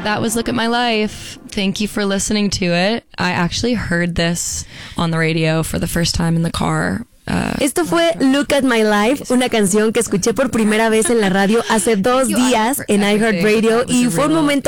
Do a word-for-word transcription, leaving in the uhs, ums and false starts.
that was Look at My Life. Thank you for listening to it. I actually heard this on the radio for the first time in the car. Uh, Esto fue Look at My Life, una canción que escuché por primera vez en la radio hace dos días en iHeartRadio y fue un momento